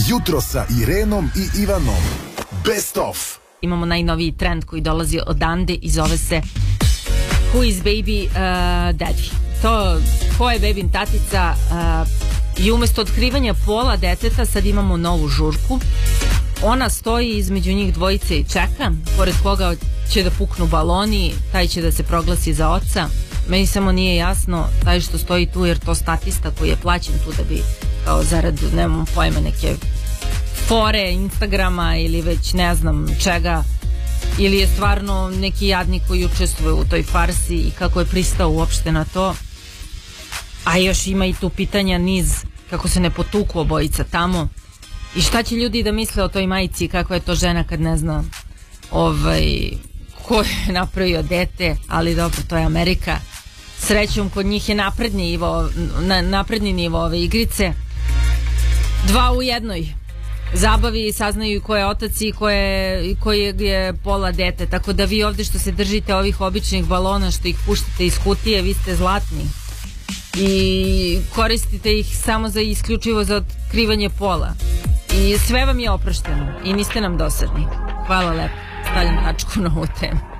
Jutro sa Irenom i Ivanom. Best of. Imamo najnoviji trend koji dolazi odande i zove se Who is baby daddy? To ko je babin tatica i umesto otkrivanja pola deteta sad imamo novu žurku. Ona stoji između njih dvojice i čeka, pored koga će da puknu baloni, taj će da se proglasi za oca. Meni samo nije jasno taj što stoji tu, jer to statista koji je plaćen tu da bi kao zarad, nemam pojma, neke fore Instagrama ili već ne znam čega, ili je stvarno neki jadnik koji učestvuje u toj farsi i kako je pristao uopšte na to. A još ima i tu pitanja niz, kako se ne potuku obojica tamo i šta će ljudi da misle o toj majici, kakva je to žena kad ne zna ko je napravio dete, ali dobro, to je Amerika. Srećom kod njih je napredni nivo ove igrice. 2 u 1 zabavi, saznaju ko je otac i kojeg je pola dete, tako da vi ovde što se držite ovih običnih balona, što ih puštate iz kutije, vi ste zlatni i koristite ih samo za isključivo za otkrivanje pola i sve vam je oprošteno i niste nam dosadni. Hvala lepo, stavljam tačku na ovu temu.